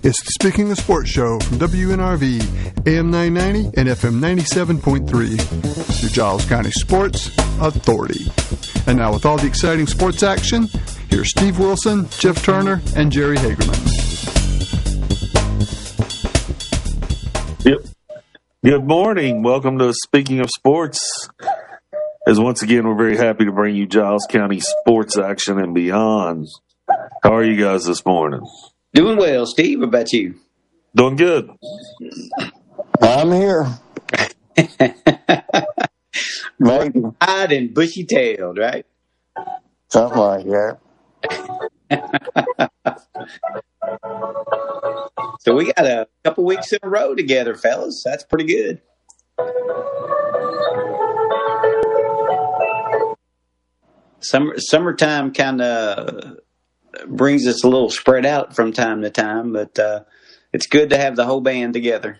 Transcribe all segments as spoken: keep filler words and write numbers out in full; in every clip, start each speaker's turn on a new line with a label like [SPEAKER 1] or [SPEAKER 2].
[SPEAKER 1] It's the Speaking of Sports show from W N R V, A M nine ninety and F M ninety-seven point three, your Giles County Sports Authority. And now with all the exciting sports action, here's Steve Wilson, Jeff Turner, and Jerry Hagerman.
[SPEAKER 2] Yep. Good morning. Welcome to Speaking of Sports. As once again, we're very happy to bring you Giles County sports action and beyond. How are you guys this morning?
[SPEAKER 3] Doing well, Steve. What about you?
[SPEAKER 2] Doing good.
[SPEAKER 4] I'm here. Maybe.
[SPEAKER 3] Eyed and bushy-tailed, right?
[SPEAKER 4] Something like that.
[SPEAKER 3] So we got a couple weeks in a row together, fellas. That's pretty good. Summer, summertime kind of brings us a little spread out from time to time, but uh, it's good to have the whole band together.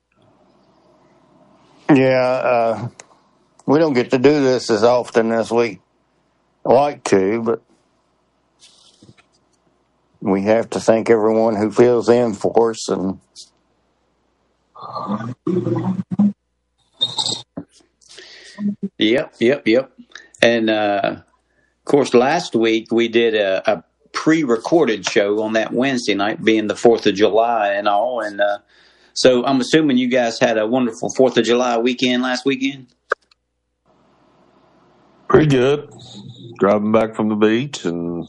[SPEAKER 4] Yeah, uh, we don't get to do this as often as we like to, but we have to thank everyone who fills in for us. And
[SPEAKER 3] Yep, yep, yep. And, uh, of course, last week we did a, a pre-recorded show on that Wednesday night, being the fourth of July and all. And uh, so I'm assuming you guys had a wonderful fourth of July weekend last weekend?
[SPEAKER 2] Pretty good. Driving back from the beach. and.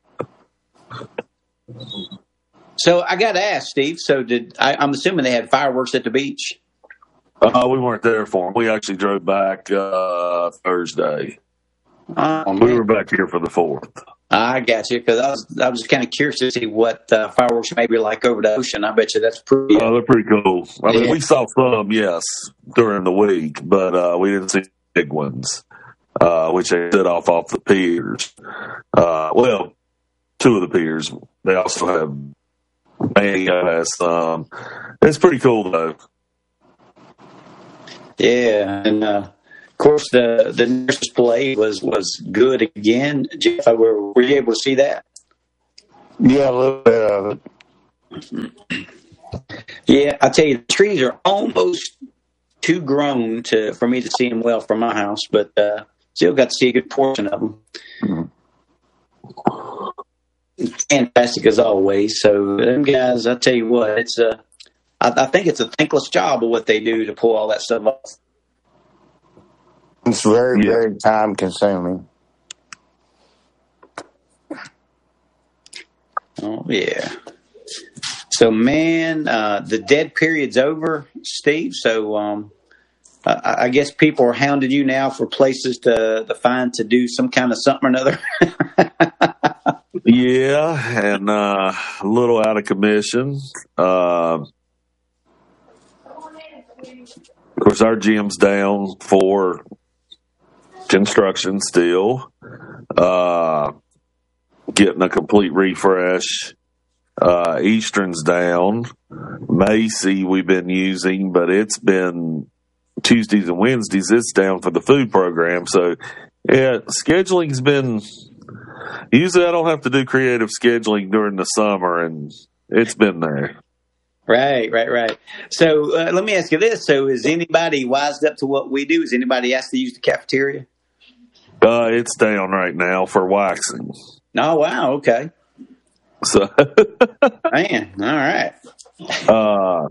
[SPEAKER 3] So I got to ask, Steve, so did I, I'm assuming they had fireworks at the beach?
[SPEAKER 2] Uh, we weren't there for them. We actually drove back uh, Thursday.
[SPEAKER 3] Oh,
[SPEAKER 2] we were back here for the fourth.
[SPEAKER 3] I got you, because I was I was kind of curious to see what uh, fireworks may be like over the ocean. I bet you that's pretty.
[SPEAKER 2] Oh, they're pretty cool. I mean,
[SPEAKER 3] yeah.
[SPEAKER 2] we saw some, yes, during the week, but uh, we didn't see big ones, uh, which they set off off the piers. Uh, well, two of the piers. They also have Manio has some. It's pretty cool, though.
[SPEAKER 3] Yeah, and uh, of course the the nurse display was, was good again. Jeff, were, were you able to see that?
[SPEAKER 4] yeah, a little bit of it.
[SPEAKER 3] Yeah, I tell you, the trees are almost too grown to for me to see them well from my house, but uh, still got to see a good portion of them. Mm-hmm. Fantastic as always. So them guys, I tell you what, it's a. I, I think it's a thankless job of what they do to pull all that stuff off.
[SPEAKER 4] It's very,
[SPEAKER 2] yeah.
[SPEAKER 4] very time consuming.
[SPEAKER 3] Oh yeah. So man, uh, the dead period's over, Steve. So um, I, I guess people are hounding you now for places to, to find to do some kind of something or another.
[SPEAKER 2] Yeah, and uh, a little out of commission. Uh, of course, our gym's down for construction still. Uh, getting a complete refresh. Uh, Eastern's down. Macy we've been using, but it's been Tuesdays and Wednesdays. It's down for the food program. So, yeah, scheduling's been... Usually I don't have to do creative scheduling during the summer, and it's been there.
[SPEAKER 3] Right, right, right. So uh, let me ask you this. So is anybody wised up to what we do? Is anybody asked to use the cafeteria?
[SPEAKER 2] Uh, it's down right now for waxing.
[SPEAKER 3] Oh, wow. Okay.
[SPEAKER 2] So,
[SPEAKER 3] Man, all right.
[SPEAKER 2] uh,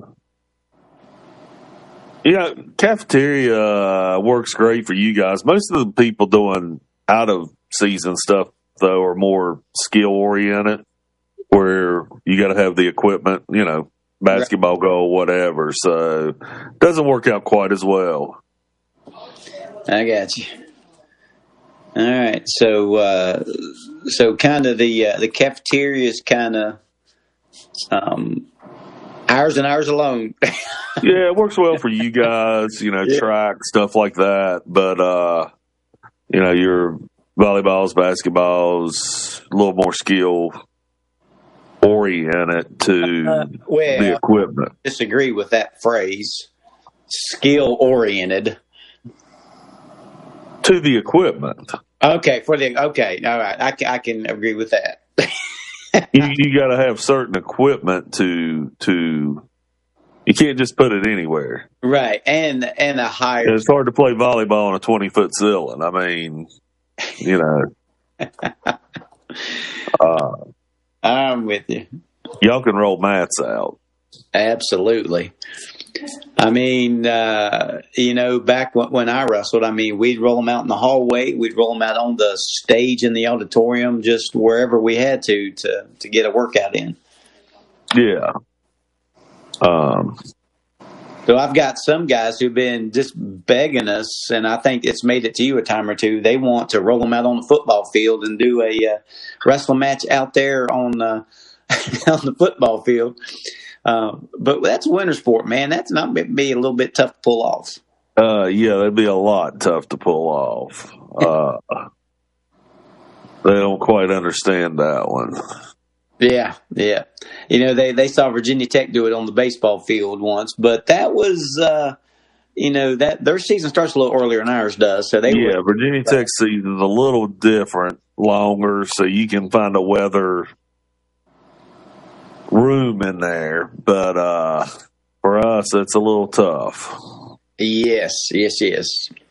[SPEAKER 2] yeah, cafeteria works great for you guys. Most of the people doing out of season stuff, though, are more skill oriented, where you got to have the equipment, you know, basketball goal, whatever. So it doesn't work out quite as well.
[SPEAKER 3] I got you. All right. So, uh, so kind of the uh, the cafeteria is kind of um, hours and hours alone.
[SPEAKER 2] Yeah, it works well for you guys, you know,
[SPEAKER 3] yeah.
[SPEAKER 2] track, stuff like that. But, uh, you know, your volleyballs, basketballs, a little more skill oriented to
[SPEAKER 3] uh, well,
[SPEAKER 2] the equipment.
[SPEAKER 3] I disagree with that phrase. Skill oriented.
[SPEAKER 2] To the equipment.
[SPEAKER 3] Okay, for the okay, all right. I can, I can agree with that.
[SPEAKER 2] you you got to have certain equipment to to. You can't just put it anywhere,
[SPEAKER 3] right? And and a higher.
[SPEAKER 2] It's hard to play volleyball on a twenty foot ceiling. I mean, you know. uh,
[SPEAKER 3] I'm with you.
[SPEAKER 2] Y'all can roll mats out.
[SPEAKER 3] Absolutely. I mean, uh, you know, back when, when I wrestled, I mean, we'd roll them out in the hallway. We'd roll them out on the stage in the auditorium, just wherever we had to to, to get a workout in.
[SPEAKER 2] Yeah. Um.
[SPEAKER 3] So I've got some guys who've been just begging us, and I think it's made it to you a time or two. They want to roll them out on the football field and do a uh, wrestling match out there on the, on the football field. Um, but that's winter sport, man. That's not be a little bit tough to pull off.
[SPEAKER 2] Uh, yeah, that'd be a lot tough to pull off. Uh, they don't quite understand that one.
[SPEAKER 3] Yeah, yeah. You know, they, they saw Virginia Tech do it on the baseball field once, but that was, uh, you know, that their season starts a little earlier than ours does. So they
[SPEAKER 2] yeah,
[SPEAKER 3] were,
[SPEAKER 2] Virginia Tech season's a little different, longer, so you can find a weather room in there, but uh, for us, it's a little tough.
[SPEAKER 3] Yes, yes, yes.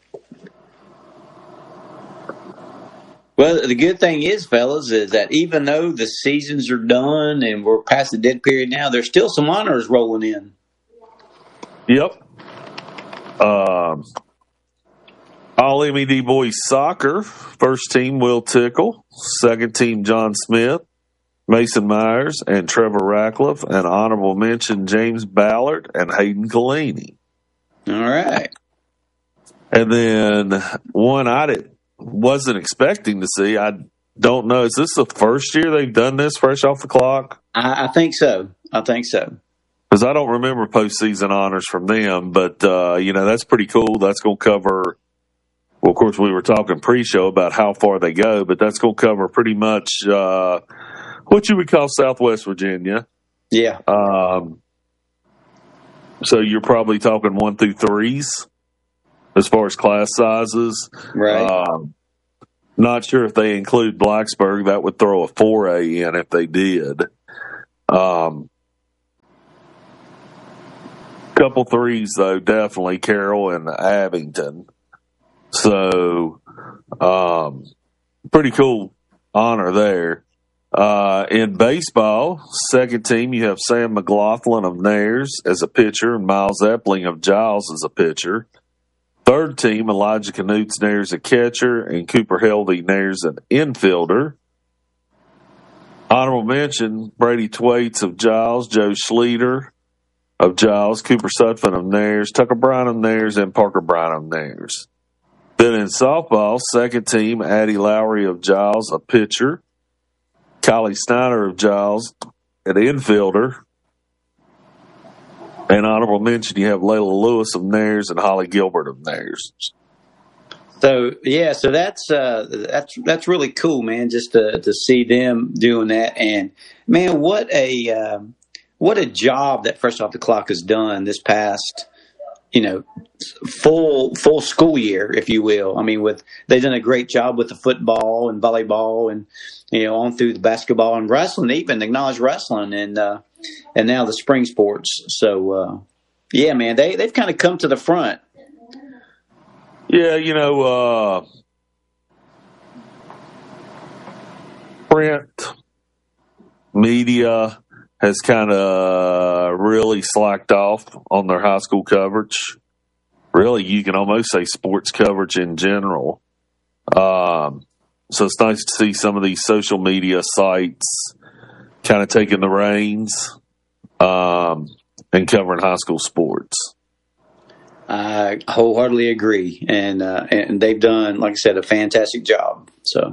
[SPEAKER 3] Well, the good thing is, fellas, is that even though the seasons are done and we're past the dead period now, there's still some honors rolling in.
[SPEAKER 2] Yep. Um, All M E D boys soccer, first team Will Tickle, second team John Smith, Mason Myers, and Trevor Ratcliffe, and honorable mention James Ballard and Hayden Collini.
[SPEAKER 3] All right.
[SPEAKER 2] And then one I did, wasn't expecting to see. I don't know. Is this the first year they've done this fresh off the clock?
[SPEAKER 3] I, I think so. I think so.
[SPEAKER 2] Because I don't remember postseason honors from them, but, uh, you know, that's pretty cool. That's going to cover, well, of course, we were talking pre-show about how far they go, but that's going to cover pretty much uh, what you would call Southwest Virginia.
[SPEAKER 3] Yeah.
[SPEAKER 2] Um, so you're probably talking one through threes as far as class sizes.
[SPEAKER 3] Right.
[SPEAKER 2] Um, not sure if they include Blacksburg. That would throw a four A in if they did. Um, couple threes, though, definitely Carroll and Abington. So, um, pretty cool honor there. Uh, in baseball, second team, you have Sam McLaughlin of Nares as a pitcher and Miles Epling of Giles as a pitcher. Third team, Elijah Knutz Nares a catcher and Cooper Heldy Nares an infielder. Honorable mention, Brady Twaits of Giles, Joe Schleter of Giles, Cooper Sutphin of Nares, Tucker Bryan of Nares, and Parker Bryan of Nares. Then in softball, second team, Addie Lowry of Giles, a pitcher. Kylie Snyder of Giles, an infielder. And honorable mention, you have Layla Lewis of Nares and Holly Gilbert of Nares.
[SPEAKER 3] So yeah, so that's uh, that's that's really cool, man. Just to to see them doing that, and man, what a uh, what a job that Fresh Off the Clock has done this past, you know, full full school year, if you will. I mean, with they've done a great job with the football and volleyball, and you know, on through the basketball and wrestling, even acknowledge wrestling, and uh, and now the spring sports. So uh, yeah, man, they they've kind of come to the front.
[SPEAKER 2] Yeah, you know, uh, print media has kind of really slacked off on their high school coverage. Really, you can almost say sports coverage in general. Um, so it's nice to see some of these social media sites kind of taking the reins um, and covering high school sports.
[SPEAKER 3] I wholeheartedly agree, and uh, and they've done, like I said, a fantastic job. So,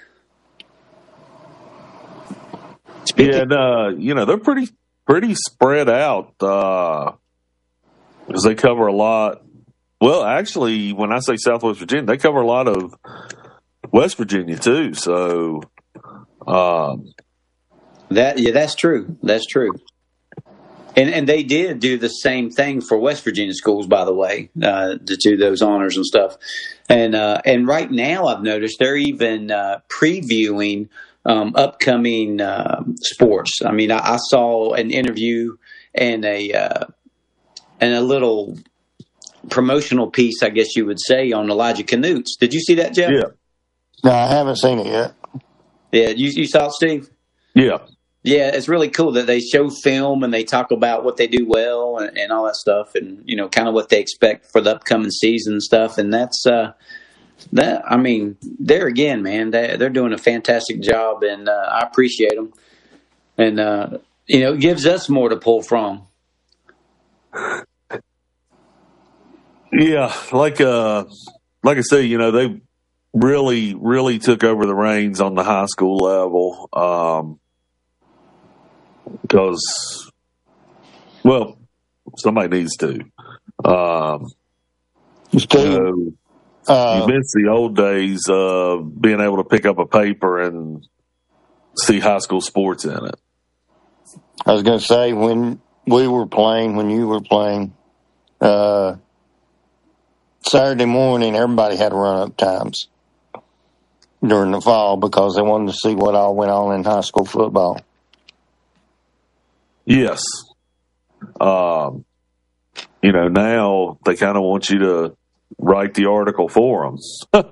[SPEAKER 2] Speaking- yeah, and, uh, you know, they're pretty pretty spread out uh, because they cover a lot. Well, actually, when I say Southwest Virginia, they cover a lot of West Virginia too. So, um,
[SPEAKER 3] that yeah, that's true. That's true. And and they did do the same thing for West Virginia schools, by the way, uh, to do those honors and stuff. And uh, and right now, I've noticed they're even uh, previewing um, upcoming uh, sports. I mean, I, I saw an interview and a uh, and a little promotional piece, I guess you would say, on Elijah Knutz. Did you see that, Jeff?
[SPEAKER 2] Yeah.
[SPEAKER 4] No, I haven't seen it yet.
[SPEAKER 3] Yeah, you you saw it, Steve?
[SPEAKER 2] Yeah.
[SPEAKER 3] Yeah, it's really cool that they show film and they talk about what they do well and, and all that stuff, and you know, kind of what they expect for the upcoming season and stuff. And that's uh, that. I mean, there again, man, they, they're doing a fantastic job, and uh, I appreciate them. And uh, you know, it gives us more to pull from.
[SPEAKER 2] Yeah, like uh, like I say, you know, they really, really took over the reins on the high school level. Um, Because, well, somebody needs to. Um,
[SPEAKER 4] Steve,
[SPEAKER 2] you know,
[SPEAKER 4] uh,
[SPEAKER 2] you miss the old days of being able to pick up a paper and see high school sports in it.
[SPEAKER 4] I was going to say, when we were playing, when you were playing, uh, Saturday morning, everybody had run-up times during the fall because they wanted to see what all went on in high school football.
[SPEAKER 2] Yes. Um, you know, now they kind of want you to write the article for them.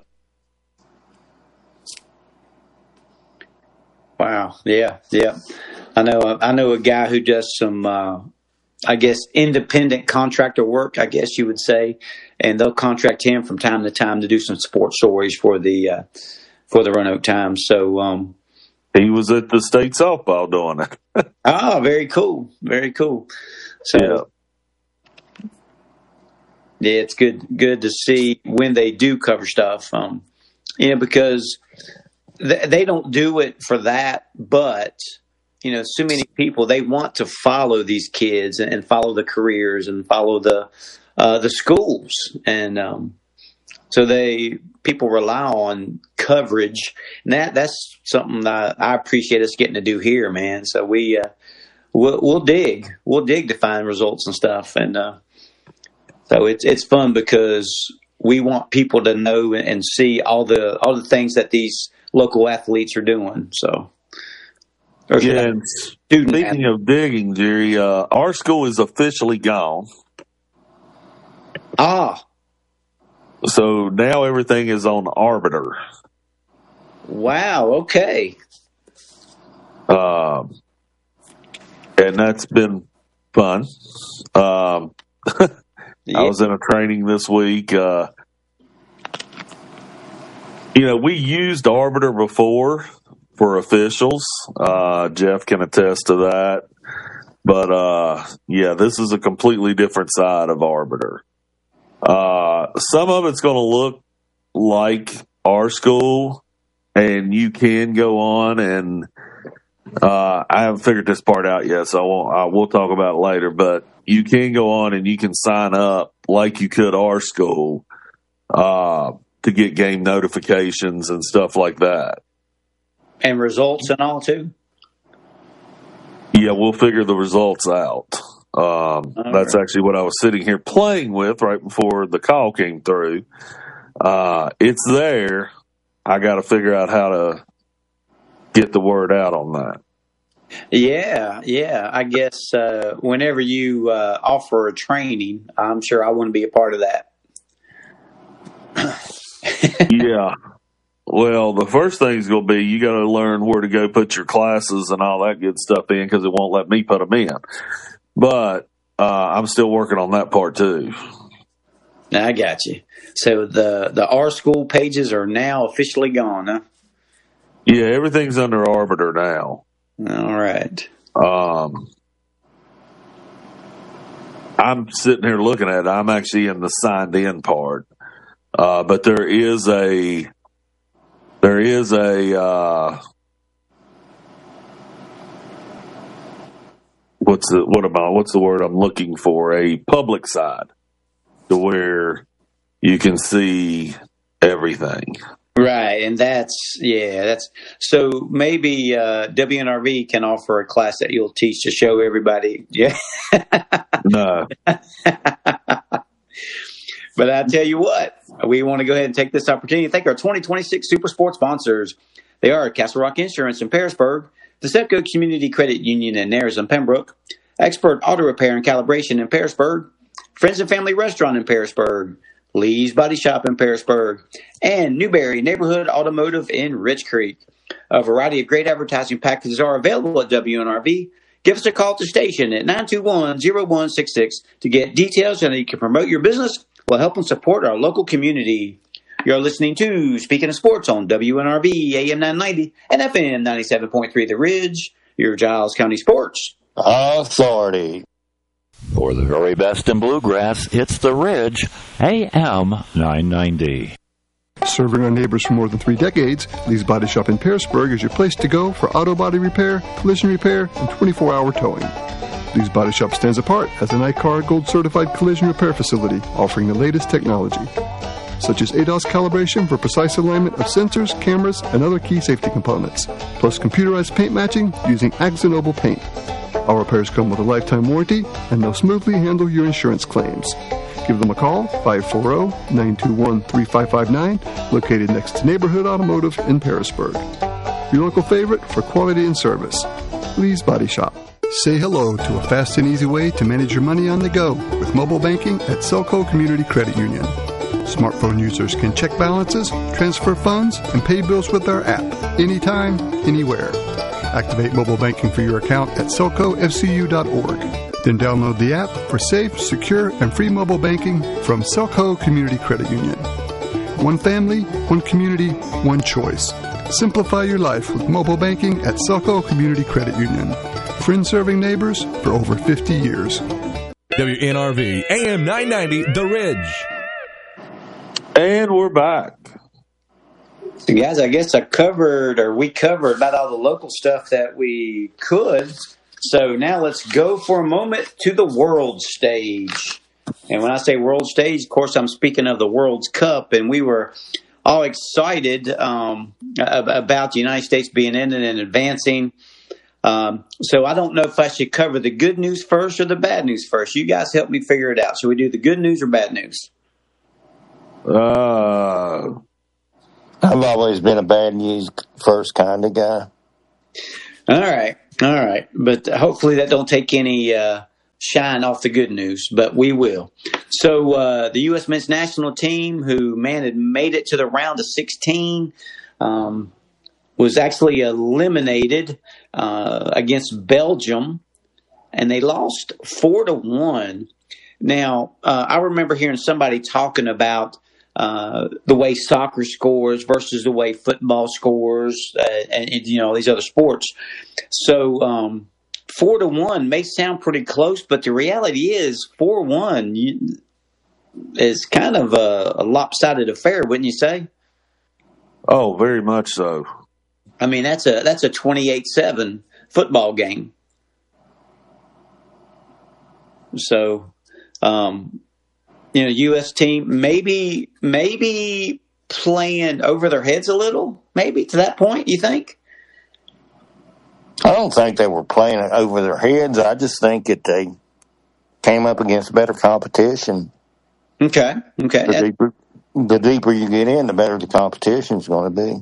[SPEAKER 3] Wow. Yeah. Yeah. I know. I know a guy who does some, uh, I guess, independent contractor work, I guess you would say, and they'll contract him from time to time to do some sports stories for the uh, for the Roanoke Times. So. Um,
[SPEAKER 2] He was at the state softball doing it.
[SPEAKER 3] Oh, very cool. Very cool. So,
[SPEAKER 2] Yeah.
[SPEAKER 3] yeah, it's good good to see when they do cover stuff. Um, you know, because th- they don't do it for that, but, you know, so many people, they want to follow these kids and, and follow the careers and follow the uh, the schools. And um, so they people rely on coverage. And that that's something that I appreciate us getting to do here, man. So we uh, we'll, we'll dig, we'll dig to find results and stuff, and uh, so it's it's fun because we want people to know and see all the all the things that these local athletes are doing. So, or
[SPEAKER 2] Yeah, and
[SPEAKER 3] student
[SPEAKER 2] speaking
[SPEAKER 3] athletes.
[SPEAKER 2] of digging, Jerry, uh, our school is officially gone.
[SPEAKER 3] Ah,
[SPEAKER 2] So now everything is on Arbiter.
[SPEAKER 3] wow, okay.
[SPEAKER 2] Um, and that's been fun. Um,
[SPEAKER 3] Yeah.
[SPEAKER 2] I was in a training this week. Uh, you know, we used Arbiter before for officials. Uh, Jeff can attest to that. But, uh, yeah, this is a completely different side of Arbiter. Uh, some of it's going to look like our school, and you can go on and uh, I haven't figured this part out yet, so I won't, I, we'll talk about it later. But you can go on and you can sign up like you could our school uh, to get game notifications and stuff like that.
[SPEAKER 3] And results and all too.
[SPEAKER 2] Yeah, we'll figure the results out. Um, that's
[SPEAKER 3] right.
[SPEAKER 2] actually what I was sitting here playing with right before the call came through. Uh, it's there. I got to figure out how to get the word out on that.
[SPEAKER 3] Yeah, yeah. I guess uh, whenever you uh, offer a training, I'm sure I want to be a part of that.
[SPEAKER 2] Yeah. Well, the first thing's going to be you got to learn where to go put your classes and all that good stuff in because it won't let me put them in. But uh, I'm still working on that part too.
[SPEAKER 3] I got you. So the the R School pages are now officially gone, huh?
[SPEAKER 2] Yeah, everything's under Arbiter now.
[SPEAKER 3] All right.
[SPEAKER 2] Um, I'm sitting here looking at it. I'm actually in the signed in part, uh, but there is a there is a uh, what's the what am I what's the word I'm looking for? A public side to where you can see everything.
[SPEAKER 3] Right, and that's yeah, that's so maybe uh, W N R V can offer a class that you'll teach to show everybody. Yeah.
[SPEAKER 2] No.
[SPEAKER 3] But I tell you what, we want to go ahead and take this opportunity to thank our twenty twenty-six Super Sports sponsors. They are Castle Rock Insurance in Pearisburg, the Sepco Community Credit Union in Nares and Pembroke, Expert Auto Repair and Calibration in Pearisburg, Friends and Family Restaurant in Pearisburg, Lee's Body Shop in Pearisburg, and Newberry Neighborhood Automotive in Rich Creek. A variety of great advertising packages are available at W N R V. Give us a call at the station at nine two one, zero one six six to get details on how you can promote your business while helping support our local community. You're listening to Speaking of Sports on W N R V, A M nine ninety, and F M ninety-seven point three The Ridge, your Giles County Sports
[SPEAKER 4] Authority.
[SPEAKER 5] For the very best in bluegrass, it's The Ridge, A M nine ninety.
[SPEAKER 1] Serving our neighbors for more than three decades, Lee's Body Shop in Pearisburg is your place to go for auto body repair, collision repair, and twenty-four hour towing. Lee's Body Shop stands apart as an I C A R Gold-certified collision repair facility offering the latest technology, such as A D O S calibration for precise alignment of sensors, cameras, and other key safety components, plus computerized paint matching using Axonoble paint. Our repairs come with a lifetime warranty, and they'll smoothly handle your insurance claims. Give them a call, five four zero, nine two one, three five five nine, located next to Neighborhood Automotive in Pearisburg. Your local favorite for quality and service, Lee's Body Shop. Say hello to a fast and easy way to manage your money on the go with mobile banking at Selco Community Credit Union. Smartphone users can check balances, transfer funds, and pay bills with our app anytime, anywhere. Activate mobile banking for your account at selco f c u dot org. Then download the app for safe, secure, and free mobile banking from Selco Community Credit Union. One family, one community, one choice. Simplify your life with mobile banking at Selco Community Credit Union. Friends serving neighbors for over fifty years.
[SPEAKER 6] W N R V, A M nine ninety, The Ridge.
[SPEAKER 2] And we're back.
[SPEAKER 3] So guys, I guess I covered, or we covered about all the local stuff that we could. So now let's go for a moment to the world stage. And when I say world stage, of course, I'm speaking of the World's Cup. And we were all excited um, about the United States being in it and advancing. Um, so I don't know if I should cover the good news first or the bad news first. You guys help me figure it out. Should we do the good news or bad news?
[SPEAKER 2] Uh,
[SPEAKER 4] I've always been a bad news first kind of guy.
[SPEAKER 3] All right. All right. But hopefully that don't take any uh, shine off the good news, but we will. So uh, the U S men's national team, who, man, had made it to the round of sixteen, um, was actually eliminated uh, against Belgium, and they lost four to one. Now, uh, I remember hearing somebody talking about Uh, the way soccer scores versus the way football scores, uh, and, and you know these other sports. So um, four to one may sound pretty close, but the reality is four one is kind of a, a lopsided affair, wouldn't you say?
[SPEAKER 2] Oh, very much so.
[SPEAKER 3] I mean, that's a that's a twenty-eight seven football game. So. Um, You know, U S team maybe maybe playing over their heads a little, maybe to that point, you think?
[SPEAKER 4] I don't think they were playing it over their heads. I just think that they came up against better competition.
[SPEAKER 3] Okay, okay.
[SPEAKER 4] The deeper, the deeper you get in, the better the competition is going to be.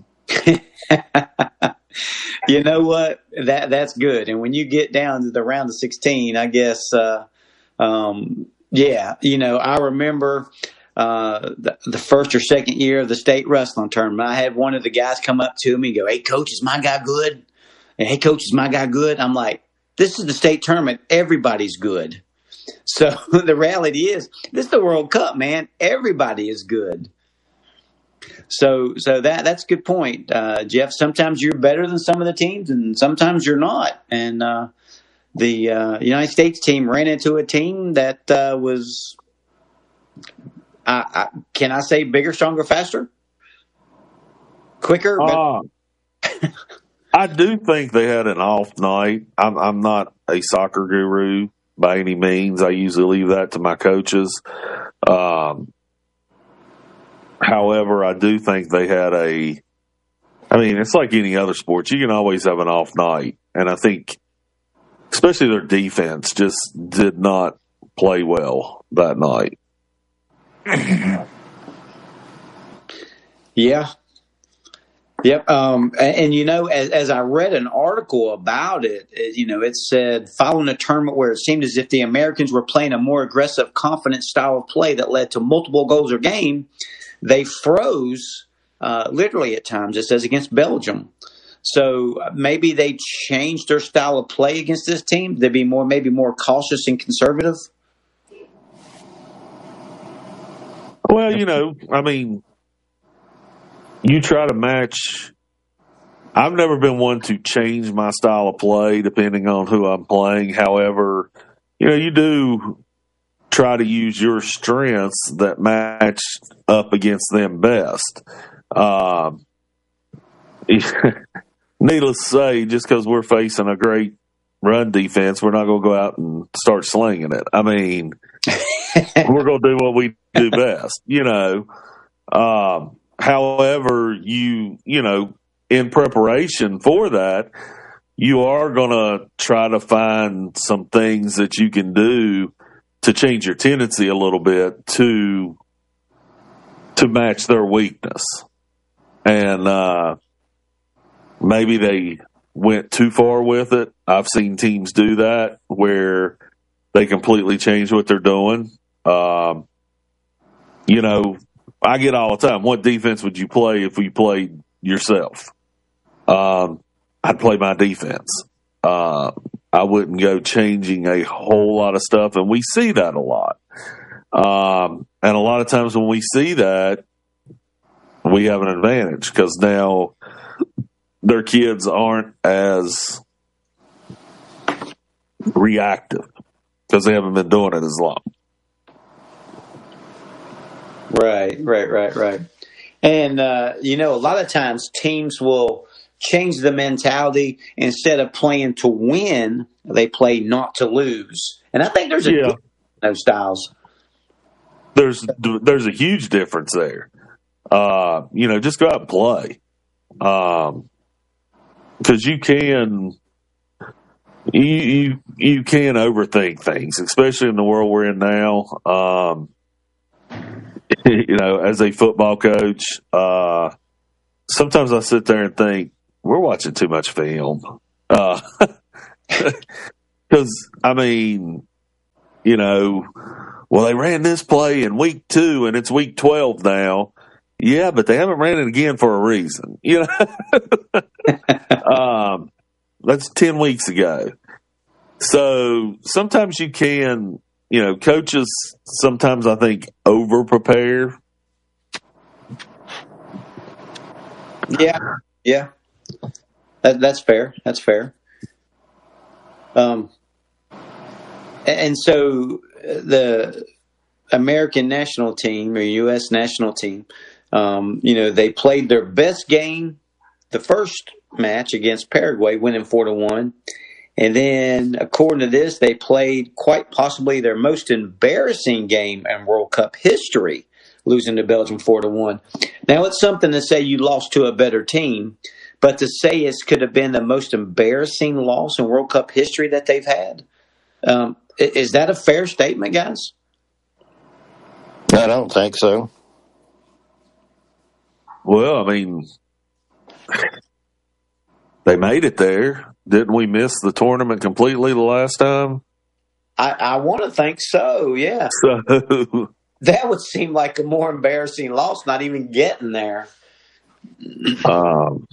[SPEAKER 3] You know what? That that's good. And when you get down to the round of sixteen, I guess, uh, um, yeah, you know, I remember uh, the, the first or second year of the state wrestling tournament. I had one of the guys come up to me and go, "Hey, coach, is my guy good?" And, "Hey, coach, is my guy good?" I'm like, this is the state tournament. Everybody's good. So the reality is, this is the World Cup, man. Everybody is good. So, so that that's a good point, uh, Jeff. Sometimes you're better than some of the teams, and sometimes you're not. And uh, the uh, United States team ran into a team that uh, was, I, I, can I say, bigger, stronger, faster, quicker?
[SPEAKER 2] Uh, I do think they had an off night. I'm, I'm not a soccer guru by any means. I usually leave that to my coaches. Um, However, I do think they had a, I mean, it's like any other sport. You can always have an off night. And I think, especially their defense, just did not play well that night.
[SPEAKER 3] Yeah. Yep. Um, and, and, you know, as, as I read an article about it, it, you know, it said following a tournament where it seemed as if the Americans were playing a more aggressive, confident style of play that led to multiple goals a game, they froze uh, literally at times, it says, against Belgium. So maybe they changed their style of play against this team. They'd be more, maybe more cautious and conservative.
[SPEAKER 2] Well, you know, I mean, you try to match. I've never been one to change my style of play depending on who I'm playing. However, you know, you do try to use your strengths that match up against them best. Um, needless to say, just because we're facing a great run defense, we're not going to go out and start slinging it. I mean, we're going to do what we do best, you know. Um, however, you, you know, in preparation for that, you are going to try to find some things that you can do to change your tendency a little bit to to match their weakness. And uh, maybe they went too far with it. I've seen teams do that where they completely change what they're doing. Um, you know, I get all the time, what defense would you play if you played yourself? Um, I'd play my defense. Uh, I wouldn't go changing a whole lot of stuff, and we see that a lot. Um, and a lot of times when we see that, we have an advantage because now their kids aren't as reactive because they haven't been doing it as long.
[SPEAKER 3] Right, right, right, right. And, uh, you know, a lot of times teams will change the mentality. Instead of playing to win, they play not to lose. And I think there's a
[SPEAKER 2] yeah.
[SPEAKER 3] difference in those styles.
[SPEAKER 2] There's there's a huge difference there. Uh, you know, just go out and play. Um, because you can you, you you can overthink things, especially in the world we're in now. Um, you know, as a football coach, uh, sometimes I sit there and think we're watching too much film. Because uh, I mean, you know, well, they ran this play in week two, and it's week twelve now. Yeah, but they haven't ran it again for a reason. You know, um, that's ten weeks ago. So sometimes you can, you know, coaches sometimes I think over prepare.
[SPEAKER 3] Yeah, yeah, that, that's fair. That's fair. Um, and so the American national team or U S national team, um, you know, they played their best game the first match against Paraguay, winning four to one. And then, according to this, they played quite possibly their most embarrassing game in World Cup history, losing to Belgium four to one. Now, it's something to say you lost to a better team, but to say it could have been the most embarrassing loss in World Cup history that they've had, um, is that a fair statement, guys?
[SPEAKER 4] I don't think so.
[SPEAKER 2] Well, I mean, they made it there. Didn't we miss the tournament completely the last time?
[SPEAKER 3] I, I want to think so, yeah.
[SPEAKER 2] So
[SPEAKER 3] that would seem like a more embarrassing loss, not even getting there.
[SPEAKER 2] Um,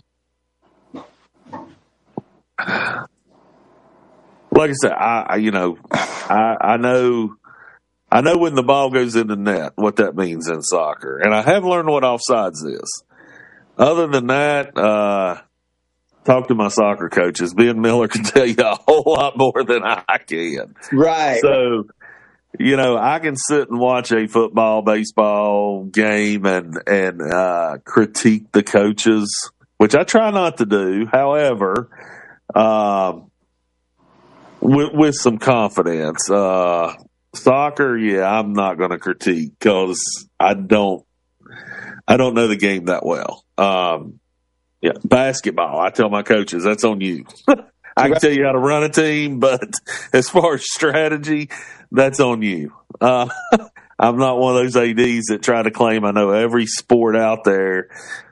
[SPEAKER 2] like I said, I, I you know, I, I know, I know when the ball goes in the net, what that means in soccer, and I have learned what offsides is. Other than that, uh, talk to my soccer coaches. Ben Miller can tell you a whole lot more than I can.
[SPEAKER 3] Right.
[SPEAKER 2] So, you know, I can sit and watch a football, baseball game and and uh, critique the coaches, which I try not to do. However, um, with, with some confidence, uh, soccer, yeah, I'm not going to critique because I don't, I don't know the game that well. Um, yeah, basketball, I tell my coaches, that's on you. I can tell you how to run a team, but as far as strategy, that's on you. Uh, I'm not one of those A Ds that try to claim I know every sport out there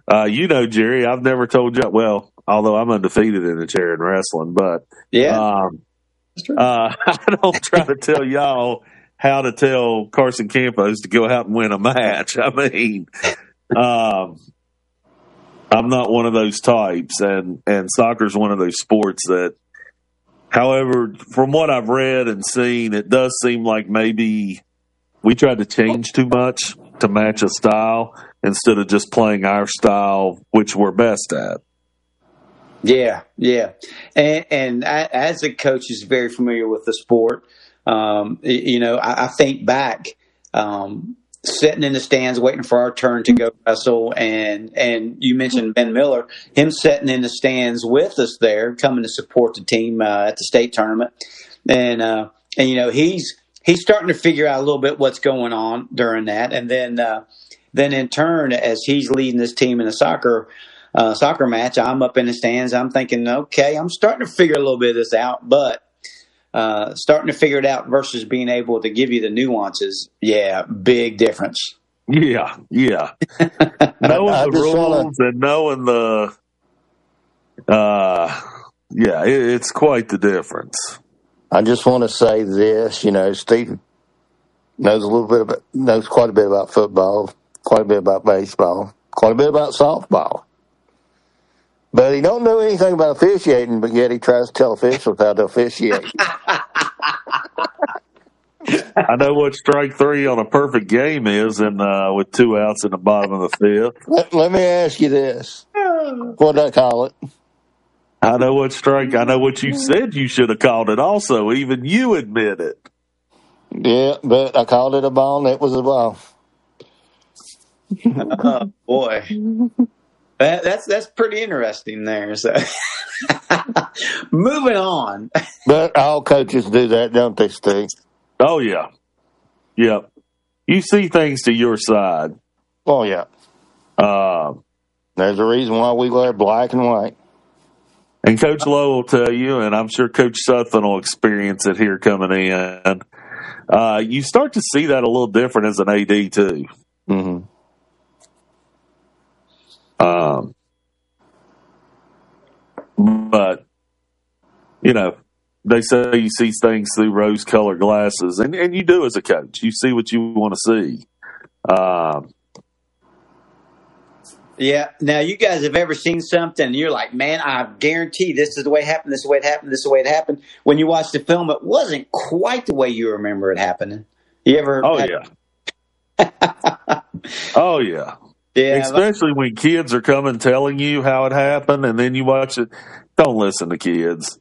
[SPEAKER 2] Uh, you know, Jerry, I've never told you. Well, although I'm undefeated in the chair in wrestling, but
[SPEAKER 3] yeah,
[SPEAKER 2] um, uh, I don't try to tell y'all how to tell Carson Campos to go out and win a match. I mean, um, I'm not one of those types, and and soccer's one of those sports that. However, from what I've read and seen, it does seem like maybe we tried to change too much to match a style instead of just playing our style, which we're best at.
[SPEAKER 3] Yeah, yeah. And, and I, as a coach who's very familiar with the sport, um, you know, I, I think back, um, sitting in the stands waiting for our turn to go wrestle, and and you mentioned Ben Miller, him sitting in the stands with us there, coming to support the team uh, at the state tournament, and uh, and you know he's he's starting to figure out a little bit what's going on during that, and then uh, then in turn as he's leading this team in a soccer uh, soccer match, I'm up in the stands, I'm thinking, okay, I'm starting to figure a little bit of this out, but. Uh, starting to figure it out versus being able to give you the nuances, yeah, big difference.
[SPEAKER 2] Yeah, yeah. knowing
[SPEAKER 4] I, I
[SPEAKER 2] the rules
[SPEAKER 4] wanna...
[SPEAKER 2] and knowing the, uh, yeah, it, it's quite the difference.
[SPEAKER 4] I just want to say this, you know, Steve knows a little bit about, knows quite a bit about football, quite a bit about baseball, quite a bit about softball. But he don't know anything about officiating, but yet he tries to tell officials how to officiate.
[SPEAKER 2] I know what strike three on a perfect game is, and uh, with two outs in the bottom of the fifth.
[SPEAKER 4] Let, let me ask you this: what do I call it?
[SPEAKER 2] I know what strike. I know what you said you should have called it. Also, even you admit it.
[SPEAKER 4] Yeah, but I called it a ball, and it was a ball.
[SPEAKER 3] Oh boy. That, that's that's pretty interesting there. So, moving on.
[SPEAKER 4] But all coaches do that, don't they, Steve?
[SPEAKER 2] Oh yeah, yeah. You see things to your side.
[SPEAKER 4] Oh yeah.
[SPEAKER 2] Uh,
[SPEAKER 4] There's a reason why we wear black and white.
[SPEAKER 2] And Coach Lowe will tell you, and I'm sure Coach Sutton will experience it here coming in. Uh, you start to see that a little different as an A D too.
[SPEAKER 4] Mm-hmm.
[SPEAKER 2] Um, but, you know, they say you see things through rose-colored glasses, and, and you do as a coach. You see what you want to see. Um,
[SPEAKER 3] yeah. Now, you guys have ever seen something, and you're like, man, I guarantee this is the way it happened, this is the way it happened, this is the way it happened. When you watch the film, it wasn't quite the way you remember it happening. You ever?
[SPEAKER 2] Oh,
[SPEAKER 3] had-
[SPEAKER 2] yeah. oh, yeah.
[SPEAKER 3] Yeah,
[SPEAKER 2] especially when kids are coming telling you how it happened, and then you watch it. Don't listen to kids,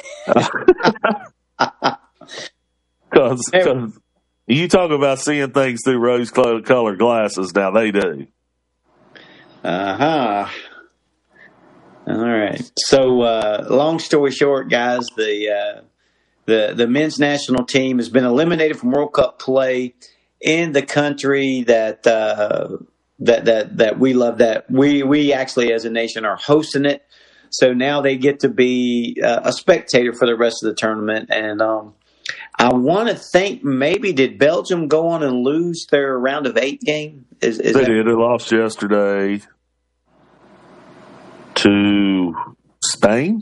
[SPEAKER 2] because you talk about seeing things through rose-colored glasses. Now they do.
[SPEAKER 3] Uh huh. All right. So, uh, long story short, guys, the uh, the the men's national team has been eliminated from World Cup play in the country that. Uh, That, that that we love, that we we actually as a nation are hosting it, so now they get to be uh, a spectator for the rest of the tournament. And um, I want to think maybe did Belgium go on and lose their round of eight game? Is, is
[SPEAKER 2] they
[SPEAKER 3] that-
[SPEAKER 2] did. They lost yesterday to Spain.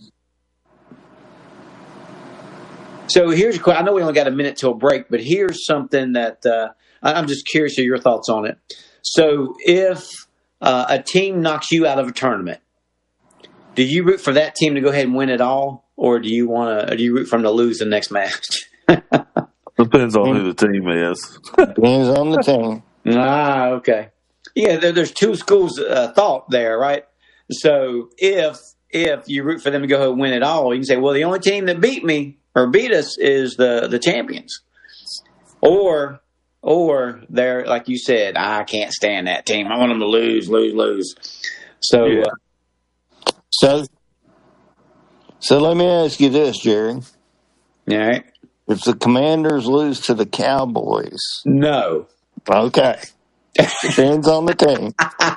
[SPEAKER 3] So here's a question. I know we only got a minute till break, but here's something that uh, I'm just curious of your thoughts on it. So if uh, a team knocks you out of a tournament, do you root for that team to go ahead and win it all, or do you want to? Do you root for them to lose the next match?
[SPEAKER 2] Depends on who the team is.
[SPEAKER 4] Depends on the team.
[SPEAKER 3] Ah, okay. Yeah, there, there's two schools of uh, thought there, right? So if if you root for them to go ahead and win it all, you can say, well, the only team that beat me or beat us is the the champions, or. Or they're, like you said, I can't stand that team. I want them to lose, lose, lose. So,
[SPEAKER 2] Yeah.
[SPEAKER 3] uh,
[SPEAKER 4] So, so let me ask you this, Jerry.
[SPEAKER 3] all right.
[SPEAKER 4] If the Commanders lose to the Cowboys,
[SPEAKER 3] No.
[SPEAKER 4] okay, depends on the team.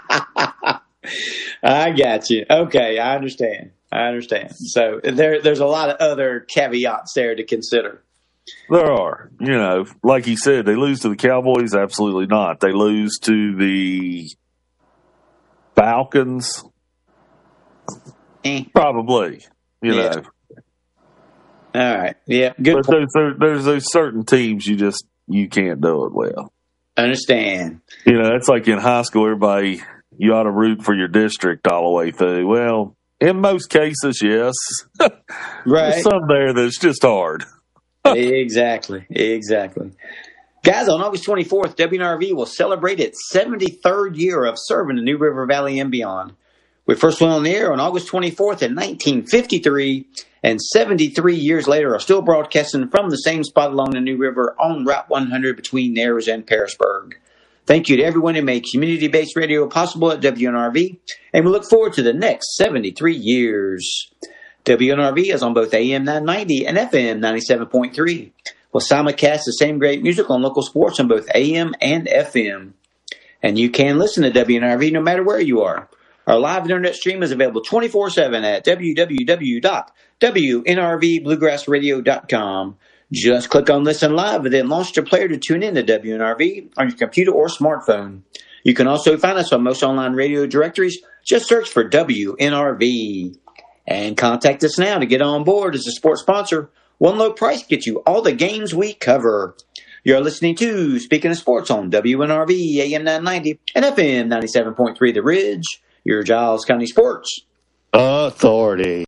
[SPEAKER 3] I got you. Okay, I understand. I understand. So there, there's a lot of other caveats there to consider.
[SPEAKER 2] There are, you know, like he said, they lose to the Cowboys. Absolutely not. They lose to the Falcons,
[SPEAKER 3] eh.
[SPEAKER 2] probably. You
[SPEAKER 3] Yeah.
[SPEAKER 2] know.
[SPEAKER 3] All right. Yeah. Good.
[SPEAKER 2] But there's, there, there's those certain teams you just you can't do it with.
[SPEAKER 3] Understand.
[SPEAKER 2] You know, it's like in high school, everybody, you ought to root for your district all the way through. Well, in most cases, yes.
[SPEAKER 3] Right.
[SPEAKER 2] There's some there that's just hard.
[SPEAKER 3] Exactly. Exactly. Guys, on August twenty-fourth, W N R V will celebrate its seventy-third year of serving the New River Valley and beyond. We first went on the air on August twenty-fourth in nineteen fifty-three, and seventy-three years later are still broadcasting from the same spot along the New River on Route one hundred between Nares and Pearisburg. Thank you to everyone who made community-based radio possible at W N R V, and we look forward to the next seventy-three years. W N R V is on both A M nine ninety and F M ninety-seven point three. We'll simulcast the same great music on local sports on both A M and F M. And you can listen to W N R V no matter where you are. Our live internet stream is available twenty-four seven at w w w dot w n r v bluegrass radio dot com. Just click on Listen Live and then launch your player to tune in to W N R V on your computer or smartphone. You can also find us on most online radio directories. Just search for W N R V. And contact us now to get on board as a sports sponsor. One low price gets you all the games we cover. You're listening to Speaking of Sports on W N R V, A M nine ninety, and F M ninety-seven point three The Ridge, your Giles County Sports
[SPEAKER 4] Authority.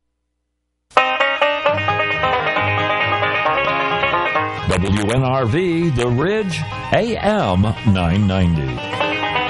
[SPEAKER 5] W N R V, The Ridge, A M nine ninety.